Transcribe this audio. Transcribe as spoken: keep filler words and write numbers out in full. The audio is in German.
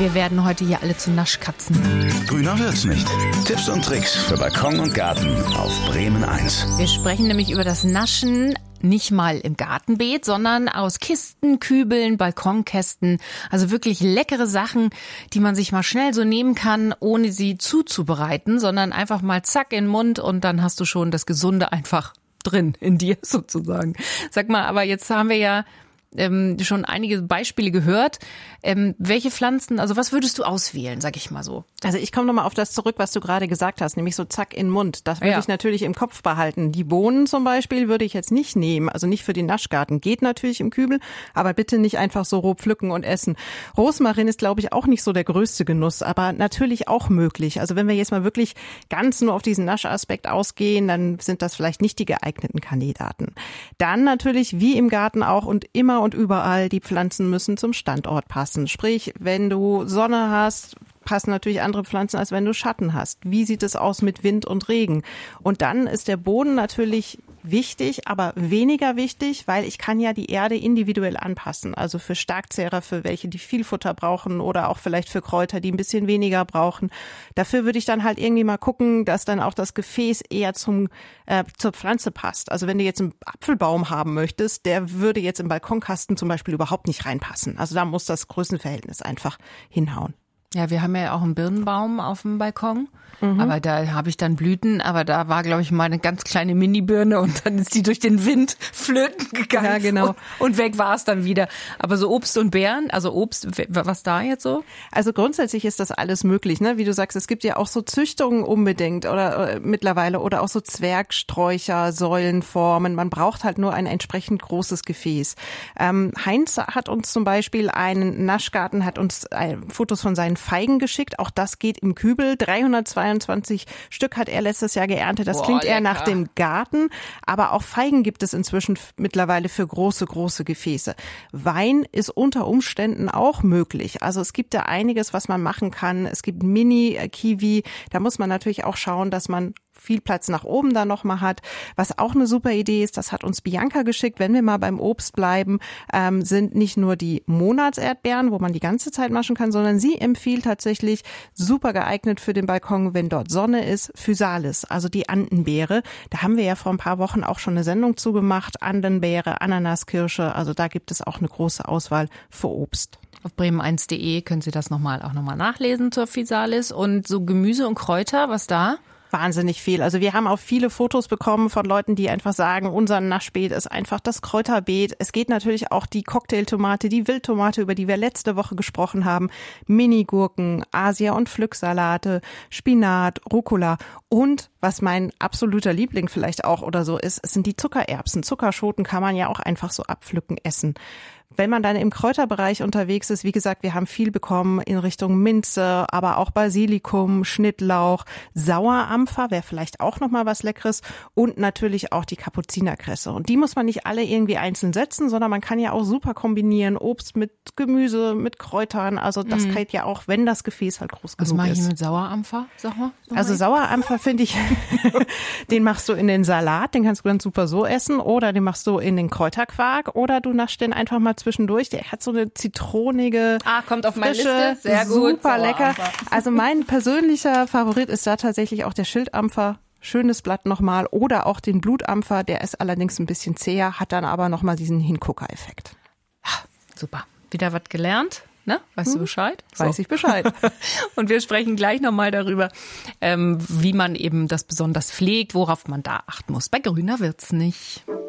wir werden heute hier alle zu Naschkatzen. Grüner wird's nicht. Tipps und Tricks für Balkon und Garten auf Bremen eins. Wir sprechen nämlich über das Naschen. Nicht mal im Gartenbeet, sondern aus Kisten, Kübeln, Balkonkästen. Also wirklich leckere Sachen, die man sich mal schnell so nehmen kann, ohne sie zuzubereiten, sondern einfach mal zack in den Mund und dann hast du schon das Gesunde einfach drin in dir sozusagen. Sag mal, aber jetzt haben wir ja ähm, schon einige Beispiele gehört. Ähm, welche Pflanzen, also was würdest du auswählen, sag ich mal so? Also ich komme nochmal auf das zurück, was du gerade gesagt hast, nämlich so zack in den Mund. Das würde ja. ich natürlich im Kopf behalten. Die Bohnen zum Beispiel würde ich jetzt nicht nehmen, also nicht für den Naschgarten. Geht natürlich im Kübel, aber bitte nicht einfach so roh pflücken und essen. Rosmarin ist, glaube ich, auch nicht so der größte Genuss, aber natürlich auch möglich. Also wenn wir jetzt mal wirklich ganz nur auf diesen Naschaspekt ausgehen, dann sind das vielleicht nicht die geeigneten Kandidaten. Dann natürlich, wie im Garten auch und immer und überall, die Pflanzen müssen zum Standort passen. Sprich, wenn du Sonne hast, passen natürlich andere Pflanzen, als wenn du Schatten hast. Wie sieht es aus mit Wind und Regen? Und dann ist der Boden natürlich wichtig, aber weniger wichtig, weil ich kann ja die Erde individuell anpassen. Also für Starkzehrer, für welche, die viel Futter brauchen oder auch vielleicht für Kräuter, die ein bisschen weniger brauchen. Dafür würde ich dann halt irgendwie mal gucken, dass dann auch das Gefäß eher zum äh, zur Pflanze passt. Also wenn du jetzt einen Apfelbaum haben möchtest, der würde jetzt im Balkonkasten zum Beispiel überhaupt nicht reinpassen. Also da muss das Größenverhältnis einfach hinhauen. Ja, wir haben ja auch einen Birnenbaum auf dem Balkon, Mhm. aber da habe ich dann Blüten, aber da war, glaube ich, mal eine ganz kleine Mini-Birne und dann ist die durch den Wind flöten gegangen. Ja, genau. Und, und weg war es dann wieder. Aber so Obst und Beeren, also Obst, was da jetzt so? Also grundsätzlich ist das alles möglich, ne? Wie du sagst, es gibt ja auch so Züchtungen unbedingt oder äh, mittlerweile oder auch so Zwergsträucher, Säulenformen. Man braucht halt nur ein entsprechend großes Gefäß. Ähm, Heinz hat uns zum Beispiel einen Naschgarten, hat uns äh, Fotos von seinen Feigen geschickt. Auch das geht im Kübel. dreihundertzweiundzwanzig Stück hat er letztes Jahr geerntet. Das Boah, klingt eher lecker. nach dem Garten. Aber auch Feigen gibt es inzwischen mittlerweile für große, große Gefäße. Wein ist unter Umständen auch möglich. Also es gibt da einiges, was man machen kann. Es gibt Mini-Kiwi. Da muss man natürlich auch schauen, dass man viel Platz nach oben da noch mal hat. Was auch eine super Idee ist, das hat uns Bianca geschickt, wenn wir mal beim Obst bleiben, ähm, sind nicht nur die Monatserdbeeren, wo man die ganze Zeit maschen kann, sondern sie empfiehlt tatsächlich, super geeignet für den Balkon, wenn dort Sonne ist, Physalis, also die Andenbeere. Da haben wir ja vor ein paar Wochen auch schon eine Sendung zugemacht. Andenbeere, Ananaskirsche, also da gibt es auch eine große Auswahl für Obst. Auf bremen eins punkt de können Sie das nochmal auch nochmal nachlesen zur Physalis. Und so Gemüse und Kräuter, was da? Wahnsinnig viel. Also wir haben auch viele Fotos bekommen von Leuten, die einfach sagen, unser Naschbeet ist einfach das Kräuterbeet. Es geht natürlich auch die Cocktailtomate, die Wildtomate, über die wir letzte Woche gesprochen haben, Minigurken, Asia- und Pflücksalate, Spinat, Rucola und was mein absoluter Liebling vielleicht auch oder so ist, es sind die Zuckererbsen. Zuckerschoten kann man ja auch einfach so abpflücken, essen. Wenn man dann im Kräuterbereich unterwegs ist, wie gesagt, wir haben viel bekommen in Richtung Minze, aber auch Basilikum, Schnittlauch, Sauerampfer wäre vielleicht auch noch mal was Leckeres und natürlich auch die Kapuzinerkresse. Und die muss man nicht alle irgendwie einzeln setzen, sondern man kann ja auch super kombinieren, Obst mit Gemüse, mit Kräutern. Also das mhm. geht ja auch, wenn das Gefäß halt groß was genug ist. Was mache ich mit Sauerampfer? Sag mal. Sag Also mal. Sauerampfer finde ich, den machst du in den Salat, den kannst du ganz super so essen oder den machst du in den Kräuterquark oder du naschst den einfach mal zwischendurch. Der hat so eine zitronige, ah, kommt auf meine frische, Liste. Sehr gut. Super lecker. Also mein persönlicher Favorit ist da tatsächlich auch der Schildampfer. Schönes Blatt nochmal. Oder auch den Blutampfer. Der ist allerdings ein bisschen zäher, hat dann aber nochmal diesen Hingucker-Effekt. Super. Wieder was gelernt? Ne? Weißt hm. du Bescheid? Weiß so. ich Bescheid. Und wir sprechen gleich nochmal darüber, ähm, wie man eben das besonders pflegt, worauf man da achten muss. Bei Grüner wird's nicht.